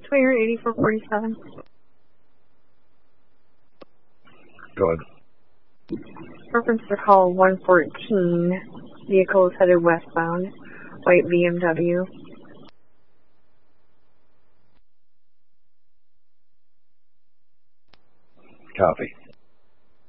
Twitter 8447. Go ahead. Reference to call 114. Vehicle is headed westbound. White BMW. Copy.